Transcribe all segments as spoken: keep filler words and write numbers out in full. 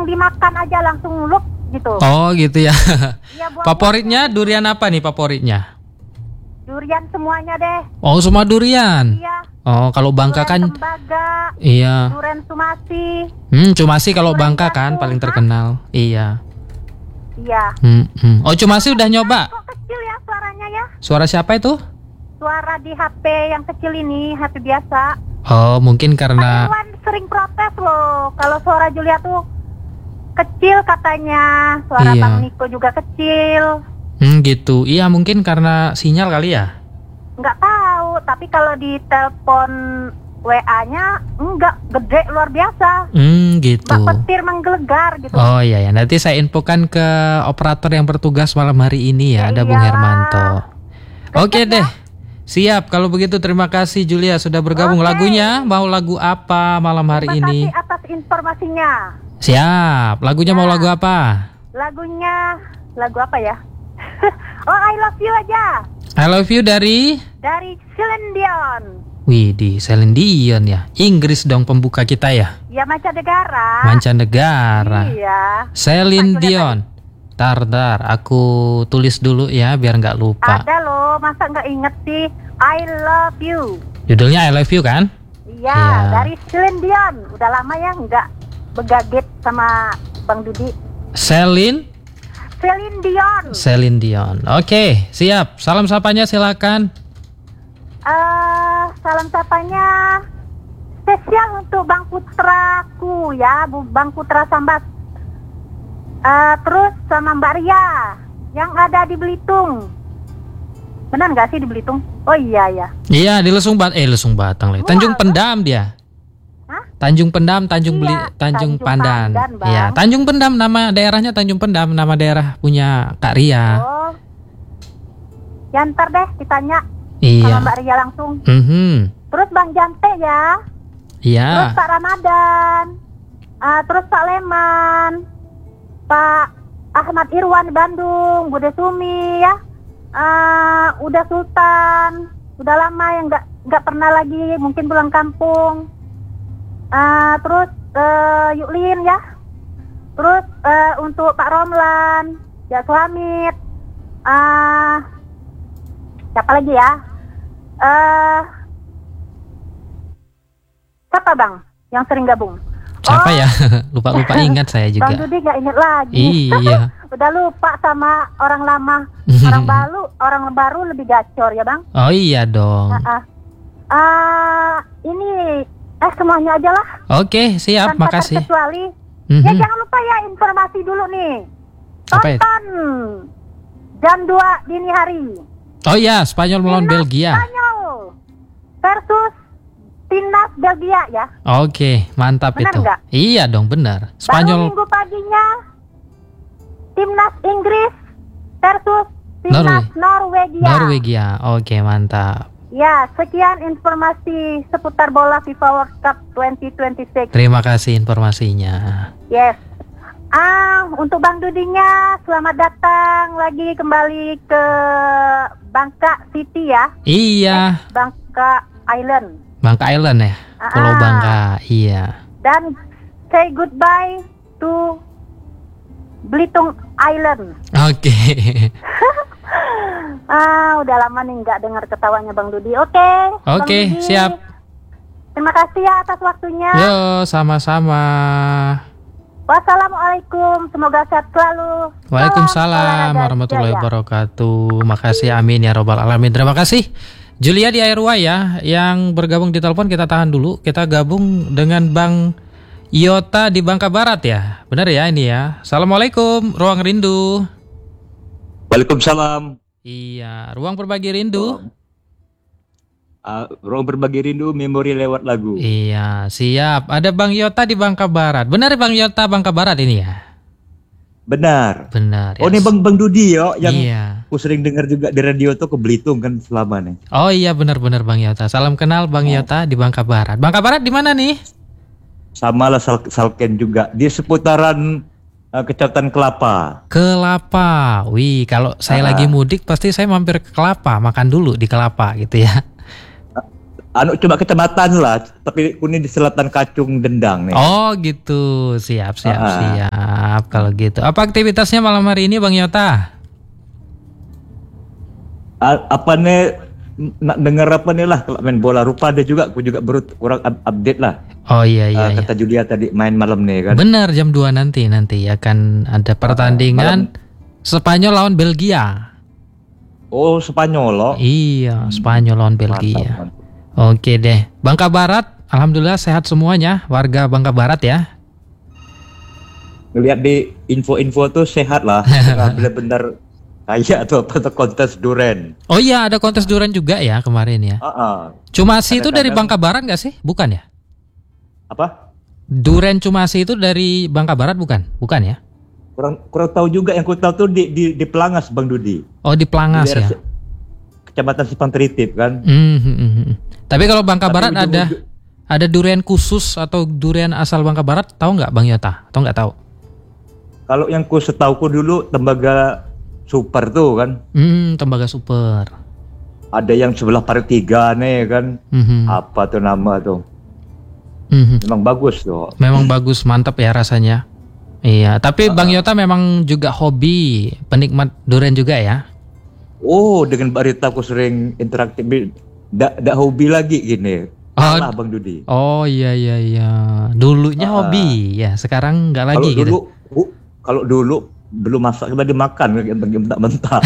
dimakan aja langsung lup gitu. Oh gitu ya. Ya, favoritnya durian apa nih favoritnya? Durian semuanya deh. Oh semua durian. Iya. Oh kalau Bangka durian kan. Tembaga, Iya. durian Sumasi. Hmm Cumasi kalau durian Bangka kan Jatuh, paling ha? terkenal. Iya. Iya. Hmm, hmm. Oh Cumasi udah nyoba? Kok kecil ya suaranya ya? Suara siapa itu? Suara di H P yang kecil ini, H P biasa. Oh mungkin Pak karena. Irwan sering protes loh kalau suara Julia tuh kecil katanya. Suara Iya. Bang Niko juga kecil. Hmm gitu. Iya mungkin karena sinyal kali ya. Nggak tahu, tapi kalau di telepon W A-nya enggak, gede luar biasa. Hmm gitu. Mbak petir menggelegar gitu. Oh iya ya, nanti saya infokan ke operator yang bertugas malam hari ini ya, Ya ada Bung iyalah. Hermanto. Oke Kenceng deh. ya? Siap, kalau begitu terima kasih Julia sudah bergabung. Oke. Lagunya mau lagu apa malam hari Terima ini? kasih atas informasinya. Siap, lagunya mau Ya. lagu apa? Lagunya, lagu apa ya? Oh, I Love You aja. I Love You dari Dari Celine Dion. Wih, di Celine Dion ya. Inggris dong pembuka kita ya. Ya mancanegara. Mancanegara. Iya. Celine Pak Julia Dion. Tar, tar, aku tulis dulu ya biar nggak lupa. Ada loh, masa nggak inget sih? I Love You. Judulnya I Love You kan? Iya, Iya. dari Celine Dion. Udah lama ya nggak begaget sama Bang Dudi. Celine Celine Dion. Celine Dion. Oke, siap. Salam sapanya silakan. Eh, salam sapanya spesial untuk Bang Putraku ya, Bu Bang Putra Sambat. Eh, terus sama Mbak Ria yang ada di Belitung. Benar nggak sih di Belitung? Oh iya ya. Iya, di Lesung Bat eh Lesung Batang lagi. Tanjung Pendam dia. Hah? Tanjung Pendam, Tanjung Iya, Beli, Tanjung, Tanjung Pandan. Pandan, Bang. Iya, Tanjung Pendam nama daerahnya Tanjung Pendam, nama daerah punya Kak Ria. Oh. Ya ntar deh ditanya Iya. sama Mbak Ria langsung. Mhm. Terus Bang Jante ya. Iya. Terus Pak Ramadan. Ah, terus Pak Leman. Pak Ahmad Irwan Bandung, Bude Sumi ya. Ah, udah Sultan. Udah lama yang nggak nggak pernah lagi mungkin pulang kampung. Ah, terus eh, Yuklin ya. Terus eh, untuk Pak Romlan, Ya Suhamid. Ah, siapa lagi ya? Eh, siapa Bang yang sering gabung? Siapa Oh, ya? Lupa-lupa ingat saya Bang juga. Dudi nggak ingat lagi. Iya. Udah lupa sama orang lama. Orang baru, orang baru lebih gacor ya Bang. Oh iya dong. Ah, ah. Ah, ini eh semuanya aja lah. Oke, siap, Tanpa makasih. terkecuali. Mhm. Ya jangan lupa ya informasi dulu nih. Apa itu? Tonton jam dua dini hari. Oh iya, Spanyol melawan Timnas Belgia. Spanyol versus Timnas Belgia ya. Oke, mantap Benar itu. nggak? Iya dong, benar. Baru Spanyol minggu paginya Timnas Inggris versus Timnas Norwegia. Norwegia. Oke, mantap. Ya, sekian informasi seputar bola FIFA World Cup dua ribu dua puluh enam. Terima kasih informasinya. Yes. Ah, untuk Bang Dudinya, selamat datang lagi kembali ke Bangka City ya. Iya, Bangka Island. Bangka Island ya. Ah. Pulau Bangka. Iya. Dan say goodbye to Belitung Island. Oke. Ah, udah lama nih nggak dengar ketawanya Bang Dudi. Oke. Bang Oke, Dudi. siap. Terima kasih ya atas waktunya. Yo, sama-sama. Wassalamualaikum. Semoga sehat selalu. Waalaikumsalam Salam olahraga warahmatullahi jaya. wabarakatuh. Makasih, amin ya robbal alamin. Terima kasih Julia di Airwa ya yang bergabung di telepon. Kita tahan dulu. Kita gabung dengan Bang Yota di Bangka Barat ya. Benar ya ini ya. Assalamualaikum, Ruang Rindu. Waalaikumsalam. Iya, Ruang Berbagi Rindu. Uh, ruang berbagi rindu, memori lewat lagu. Iya, siap. Ada Bang Yota di Bangka Barat. Benar Bang Yota Bangka Barat ini ya? Benar. Benar. Oh, ya. ini Bang Bang Dudi yo yang Iya. aku sering dengar juga di radio tuh ke Belitung kan selama nih. Oh iya benar-benar Bang Yota. Salam kenal Bang Yota di Bangka Barat. Bangka Barat di mana nih? Sama lah Sal Salken juga di seputaran uh, Kecamatan Kelapa. Kelapa. Wih, kalau saya Ah. lagi mudik pasti saya mampir ke Kelapa, makan dulu di Kelapa gitu ya. Anu cuma kecamatan lah, tapi ini di Selatan Kacung Dendang nih. Oh gitu. Siap, siap, Ah. siap. Siap kalau gitu. Apa aktivitasnya malam hari ini Bang Yota? A- apa nih nak dengar apa nih lah kalau main bola rupa ada juga aku juga baru kurang up- update lah. Oh iya iya. Uh, iya. kata Julia tadi main malam nih kan. Benar jam dua nanti nanti akan ada pertandingan Spanyol lawan Belgia. Oh, Spanyol loh. Iya, Spanyol lawan Belgia. Mantap, mantap. Oke deh. Bangka Barat, alhamdulillah sehat semuanya warga Bangka Barat ya. Ngelihat di info-info tuh sehat lah. Nggak benar-benar kayak atau apa tuh kontes duren. Oh iya, ada kontes durian juga ya kemarin ya. Uh-uh. Cumasi itu dari Kadang-kadang- Bangka Barat nggak sih? Bukan ya? Apa? Durian Cumasi itu dari Bangka Barat bukan? Bukan ya? Kurang kurang tahu juga, yang ku tahu tuh di di, di Pelangas Bang Dudi. Oh di Pelangas Di daerah ya. Se- Kecamatan Simpang Tritip kan. Hmm, hmm, hmm, hmm. Tapi kalau Bangka Tapi Barat ada ujung-ujung- ada durian khusus atau durian asal Bangka Barat, tahu nggak Bang Yota? Atau nggak tahu? Kalau yang ku setauku dulu tembaga super tuh kan. Hmm, tembaga super. Ada yang sebelah Parit tiga nih kan. Mhm. Apa tuh nama tuh? Mhm. Memang bagus tuh. Memang bagus, mantap ya rasanya. Iya, tapi Bang Yota memang juga hobi penikmat durian juga ya? Oh, dengan Mbak Rita aku sering interaktif. Nggak nggak hobi lagi gini. Oh, Salah Bang Dudi. Oh iya iya iya. Dulunya Ah. hobi ya, sekarang nggak Kalau lagi dulu, gitu. bu, kalau dulu belum masak kita dimakan mentah-mentah.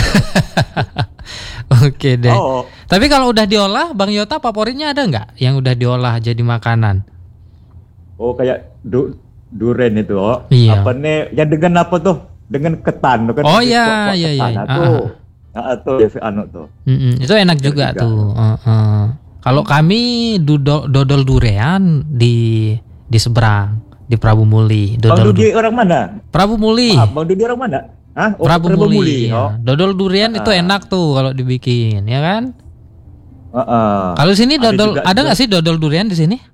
Oke deh. Oh, Tapi kalau udah diolah, Bang Yota favoritnya ada nggak yang udah diolah jadi makanan? oh kayak du, duren itu. Oh. Iya. Apa nih? Yang dengan apa tuh? Dengan ketan tuh kan. Oh, Kuat- iya, kuat iya, ketan. iya. Nah, Ah, tuh. Nah, tuh ya, anu tuh. Mm-mm, itu enak juga, juga. tuh. Uh-uh. Kalau kami dodol, dodol durian di di seberang di Prabu Muli. Bang Dodol Dudi orang mana? Prabu Muli. Ah, Bang Dudi orang mana? Hah? Oh, Prabu Muli. Oh. ya. Dodol durian itu Ah. enak tuh kalau dibikin, ya kan? Heeh. Kalau sini Ada dodol juga ada tuh. nggak sih dodol durian di sini?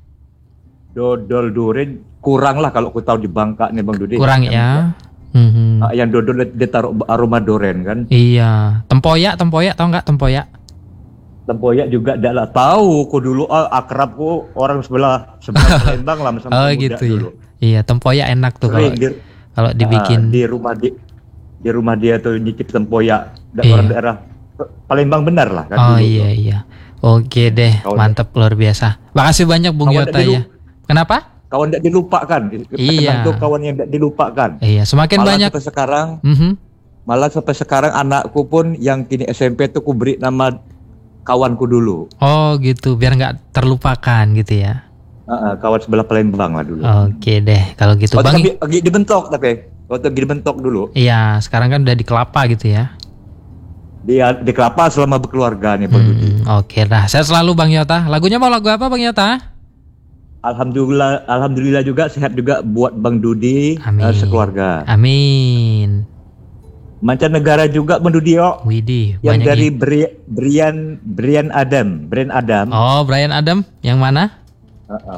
Dodol duren kurang lah kalau aku tahu di Bangka nih Bang Dudi. Kurang ya. Mhm. Ah, yang dodol dia taruh aroma duren kan. Iya, tempoyak, tempoyak tahu nggak tempoyak? Tempoyak juga tidak lah tahu. Ku dulu ah, akrab ku orang sebelah sebelah Palembang lah sama Oh muda gitu ya. dulu. Iya, tempoyak enak tuh kalau Sering di, kalau ah, dibikin. di rumah di di rumah dia tuh nyicip tempoyak. Da- Iya. Orang daerah Palembang benar lah kan. Oh dulu iya tuh. iya. Oke deh, Kawan- mantap luar biasa. Makasih banyak Bung Kawan Yota dari ya. Kenapa? Kawan tidak dilupakan. Iya. Itu kawan yang tidak dilupakan. Iya, semakin Malah banyak. sampai sekarang, Mhm. malah sampai sekarang anakku pun yang kini S M P tuh ku beri nama kawanku dulu. Oh gitu, biar nggak terlupakan gitu ya. Ah, ah, kawan sebelah Palembang lah dulu. Oke deh, kalau gitu Waktu Bang. tapi lagi dibentok tapi waktu lagi dibentok dulu. Iya, sekarang kan udah di Kelapa gitu ya. Dia di Kelapa selama berkeluarga nih Bang Dudi. Hmm, oke dah, saya selalu Bang Yota. Lagunya mau lagu apa Bang Yota? Alhamdulillah, alhamdulillah juga sehat juga buat Bang Dudi Amin. eh, sekeluarga. Amin. Mancanegara juga Bang Dudi yo. Widih, Yang banyak dari ya. Bri- Brian Brian Adam, Brian Adam. Oh, Brian Adam, yang mana? Ah, ah.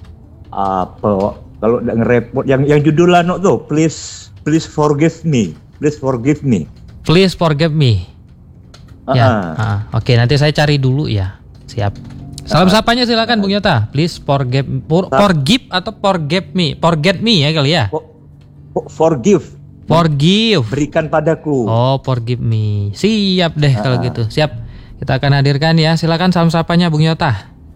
Apa kalau nggak ngerepot yang yang judul anu tuh please please forgive me, please forgive me. Please forgive me. Ah, Ya, ah. ah, oke nanti saya cari dulu ya. Siap. Salam sapanya silakan Bung Yota. Please forgive, for, forgive atau forgive me, forget me ya kali ya. For- for- forgive, Forgive. berikan padaku. Oh, forgive me. Siap deh kalau Ah. gitu. Siap. Kita akan hadirkan ya. Silakan salam sapanya Bung Yota.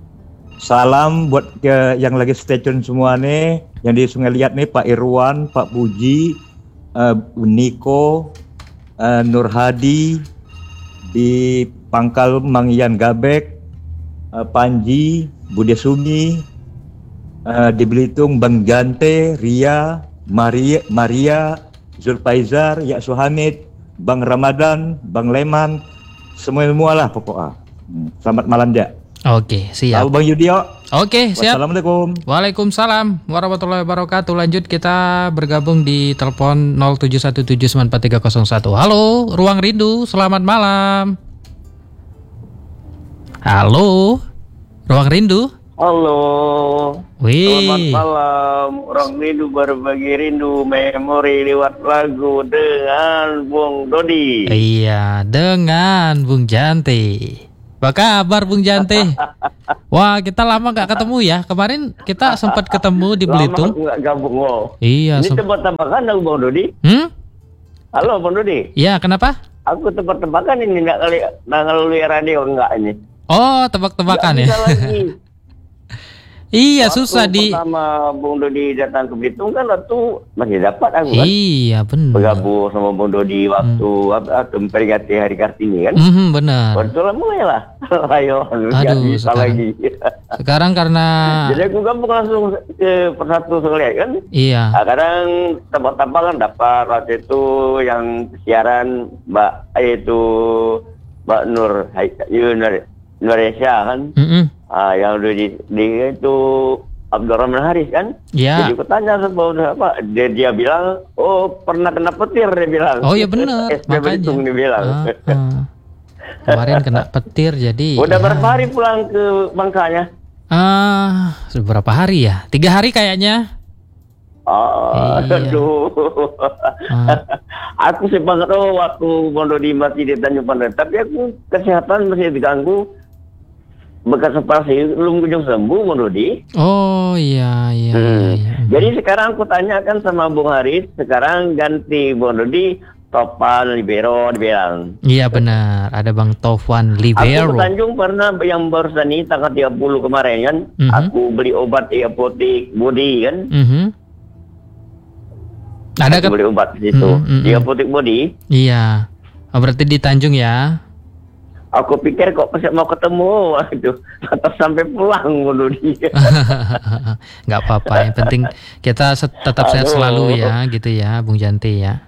Salam buat ke yang lagi stay tune semua nih, yang di Sungai Liat nih, Pak Irwan, Pak Puji, eh, Niko, eh, Nur Hadi, di Pangkal Mangyan Gabek, eh, Panji, Bude Sumi, eh, di Belitung Bang Jante, Ria, Maria, Maria, Zulfaizar, Ya Suhamid, Bang Ramadan, Bang Leman, semua-semua lah pokoknya. Hmm, Selamat malam ya. Oke, siap. Tahu Bang Yudio. Oke, siap. Wassalamualaikum. Waalaikumsalam warahmatullahi wabarakatuh. Lanjut kita bergabung di telepon nol tujuh satu tujuh sembilan empat tiga nol satu. Halo, Ruang Rindu. Selamat malam. Halo, Ruang Rindu. Halo, Wih. selamat malam. Orang rindu berbagi rindu memori lewat lagu dengan Bung Dodi. Iya, dengan Bung Jante. Apa kabar Bung Jante? Wah, kita lama nggak ketemu ya. Kemarin kita sempat ketemu di Belitung. Lama nggak gabung, oh. Iya. Ini sem- tebak-tebakan aku, Bang Dodi. Hmm? Halo, Bang Dodi. Iya, kenapa? Aku tebak-tebakan ini nggak kali nggak ngelalui radio enggak ini. Oh, tebak-tebakan Nggak ya. bisa lagi. Iya, Waktu susah di. pertama Bung Dodi datang ke Belitung kan waktu masih dapat aku kan. Iya, benar. Bergabung sama Bung Dodi waktu Hmm. apa apa, memperingati Hari Kartini kan. Mhm, benar. Kebetulan mulailah. Ayo, nggak Aduh, bisa sekarang. lagi. Sekarang karena Jadi aku gabung langsung ke persatu sekalian kan. iya. Nah, kadang tempat-tempat kan dapat waktu itu yang siaran Mbak itu Mbak Nur Hai- Nur Nuresya kan. Mhm. Ah, yang di, di itu Abdurrahman Haris kan. Iya. Jadi aku tanya sama apa dia, dia bilang, oh pernah kena petir dia bilang. Oh iya benar, S P Belitung dia bilang. Ah, ah. Kemarin kena petir jadi. Udah ya. berapa hari pulang ke Bangkanya? Ah, beberapa hari ya? Tiga hari kayaknya. Oh, Iya. aduh. Ah. Aku sih banget oh waktu Pondok di masih di Tanjung Pandan, tapi aku kesehatan masih diganggu. Bekas operasi belum kunjung sembuh, Bung Dodi. Oh iya iya. Hmm. iya, iya. Jadi sekarang aku tanyakan sama Bung Haris, sekarang ganti Bung Dodi, Topan Libero dibilang. Iya benar, ada Bang Tovan Aku Libero. ke Tanjung pernah yang barusan ini tanggal tiga puluh kemarin kan, Mhm. aku beli obat di apotek Bodi kan. Mhm. Ada Aku ke beli obat di situ Mhm, mhm. di apotek Bodi. Iya. Oh, berarti di Tanjung ya. Aku pikir kok pas mau ketemu, waduh, tetap sampai pulang Bung Dodi. Nggak apa-apa, yang penting kita se- tetap sehat Aduh. selalu ya, gitu ya, Bung Janti ya.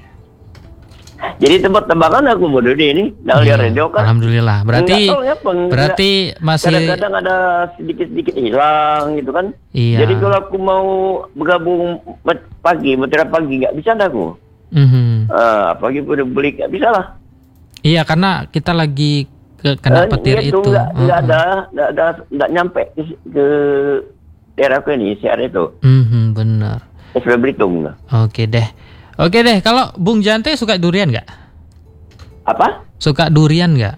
Jadi tebak-tebakan aku Bung Dodi ini, dari Iya, radio kan. Alhamdulillah. Berarti Nggak tahu ya, Bang. berarti masih Kadang-kadang ada sedikit-sedikit hilang gitu kan. iya. Jadi kalau aku mau bergabung mat- pagi, mutiara pagi nggak bisa dah aku. Mhm. Ah, pagi udah beli nggak bisa lah. Iya, karena kita lagi ke kena Eh, petir itu itu. nggak nggak Mhm. ada nggak ada nggak nyampe ke, ke daerah aku ini siar itu. Mhm, benar. S P Belitung. Oke deh. Oke deh, kalau Bung Jante suka durian nggak? Apa? Suka durian nggak?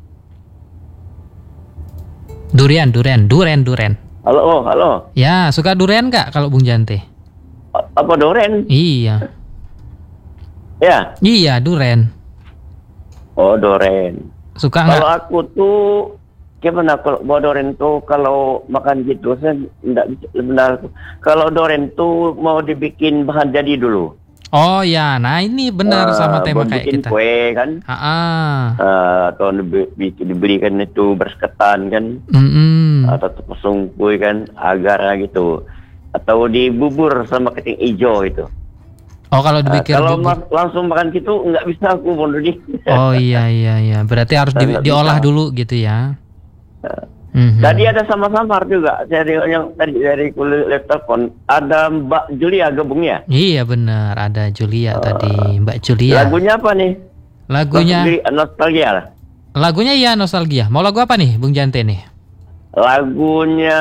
Durian, durian, durian, durian. Halo, oh, halo. Ya, suka durian nggak kalau Bung Jante? A- Apa Doren? Iya, Ya. iya durian. Oh, Doren. Suka Kalau nggak? aku tuh gimana kalau bawa Doren tuh kalau makan gitu saya enggak bisa benar. Kalau Doren tuh mau dibikin bahan jadi dulu. Oh ya, nah ini benar Ah, sama tema mau kayak bikin kita. kue kan. Ah, ah. Ah, atau dibe- di- dibelikan itu bersketan kan. Mm-mm. Atau tepung kue kan agar gitu. Atau dibubur sama keting hijau itu. Oh kalau Ah, dibikin kalau bubur. ma- langsung makan gitu nggak bisa aku Bang Dodi. Oh iya iya iya, berarti harus di- Nggak diolah bisa. dulu gitu ya. Mhm. Tadi ada sama-samar juga dari yang tadi dari kulit telepon ada Mbak Julia gabungnya. Iya benar, ada Julia tadi, Mbak Julia. Lagunya apa nih? Lagunya, Nostalgia, nostalgia lah. lagunya ya nostalgia. Mau lagu apa nih, Bung Jante nih? Lagunya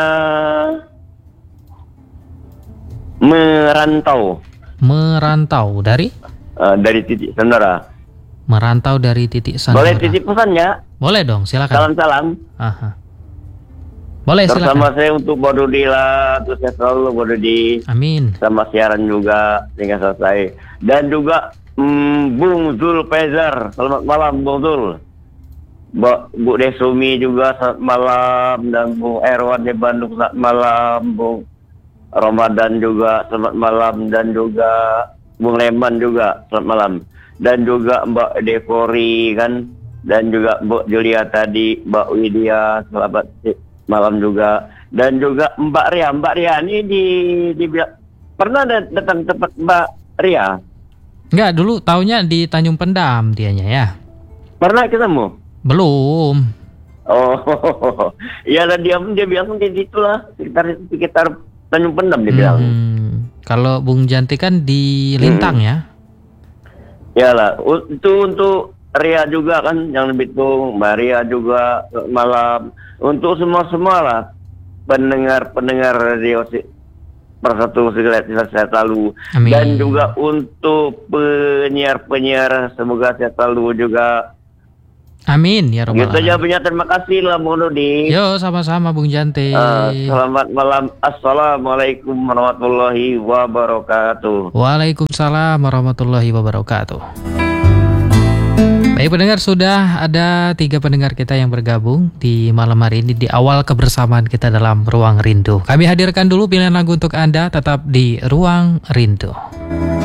Merantau Merantau dari eh, dari Titik Saudara. Merantau dari titik sana. Boleh titip pesannya? Boleh dong, silakan. Salam-salam. Aha. Boleh Bersama silakan. saya untuk Bododi lah, terus saya selalu Bododi Amin. sama siaran juga hingga selesai. Dan juga mm, Bung Zul Pezer. Selamat malam Bung Zul. Bu, Bu Desumi juga selamat malam, dan Bung Erwan di Bandung selamat malam, Bung Ramadan juga selamat malam, dan juga Bung Leman juga selamat malam, dan juga Mbak Dekori kan, dan juga Bu Julia tadi, Mbak Widya selamat malam juga, dan juga Mbak Ria. Mbak Ria ini di, di pernah dat- datang tempat Mbak Ria? Enggak, dulu taunya di Tanjung Pendam dianya ya. Pernah ketemu? Belum. Oh, iya lah dia dia bilang di situ lah, sekitar sekitar Tanjung Pendam dia bilang. Hmm. Kalau Bung Janti kan di Lintang ya. Ya lah, u- itu untuk Ria juga kan yang lebih tuh, Maria juga selamat malam, untuk semua semua lah pendengar pendengar radio si- Persatu Segala sehat selalu. Amin. Dan juga untuk penyiar penyiar semoga sehat selalu juga. Amin ya robbal Gitu alamin. jawabnya, terima kasih lah Bung Nudi. Yo, sama-sama Bung Jante. Uh, selamat malam. Assalamualaikum warahmatullahi wabarakatuh. Waalaikumsalam warahmatullahi wabarakatuh. Baik pendengar, sudah ada tiga pendengar kita yang bergabung di malam hari ini di awal kebersamaan kita dalam Ruang Rindu. Kami hadirkan dulu pilihan lagu untuk Anda, tetap di Ruang Rindu.